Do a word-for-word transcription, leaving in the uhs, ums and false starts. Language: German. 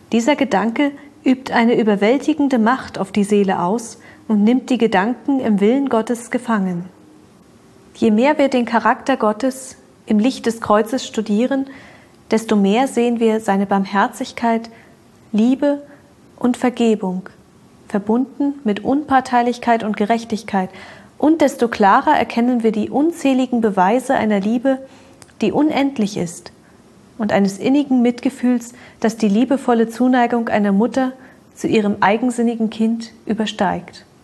Dieser Gedanke übt eine überwältigende Macht auf die Seele aus und nimmt die Gedanken im Willen Gottes gefangen. Je mehr wir den Charakter Gottes im Licht des Kreuzes studieren, desto mehr sehen wir seine Barmherzigkeit, Liebe und Vergebung, verbunden mit Unparteilichkeit und Gerechtigkeit, und desto klarer erkennen wir die unzähligen Beweise einer Liebe, die unendlich ist, und eines innigen Mitgefühls, das die liebevolle Zuneigung einer Mutter zu ihrem eigensinnigen Kind übersteigt.